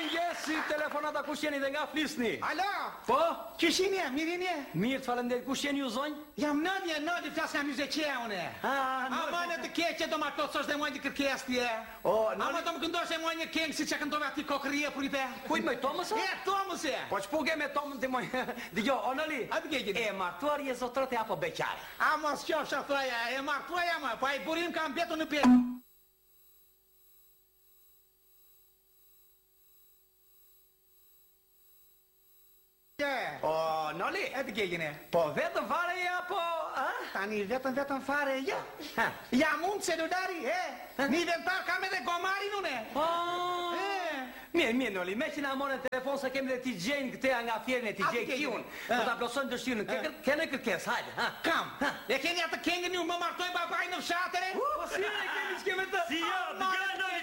jesi telefonata kush jeni dhe nga flisni? Alo? Po? Qysh jeni? Mirë jeni? Mirë, falenderit. Kush jeni ju zonjë? Jam Nadi flas nga Myzeqea une. Ama në të keqe do ma plotësosh dhe mua një kërkesë ti e. Ama do më këndosh e mua një këngë si që këndove ati kokërie për i te. Kujt me Tomës? E, Tomës e. Po që puge me Tomën të moj... Digjo, Onali, A të keqe? e martuar je zotrate apo beqare? A mos qofsh thoja, e martuaja më, pa i burim kam betu në pjekë. O, Noli, E të keqene. po vetëm fare je apo... Tani vetëm fare, ja. Jam unë celulari, e. Një inventar kam edhe gomarin une. Mirë, Noli, me që na morën telefon se kemi dhe t'i gjenë këteja nga fjerën e t'i gjenë kiun. Do t'a plosojnë dëshirën. Kene kërkes, hajde, ha? Kam. E keni atë këngën ju më martoj babaj në fshatere? Po si e kemi që keme të... Si jo, të gjë, Noli,